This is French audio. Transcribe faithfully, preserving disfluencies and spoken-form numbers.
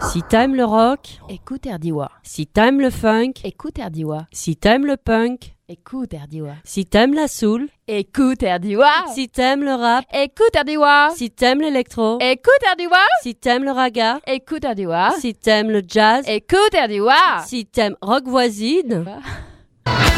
Si t'aimes le rock, écoute Erdiwa. si t'aimes le funk, Écoute Erdiwa. si t'aimes le punk, Écoute Erdiwa. si t'aimes la soul, Écoute Erdiwa. si t'aimes le rap, Écoute Erdiwa. si t'aimes l'électro, Écoute Erdiwa. si t'aimes le raga, Écoute Erdiwa. si t'aimes le jazz, Écoute Erdiwa. si t'aimes rock voisine, Va.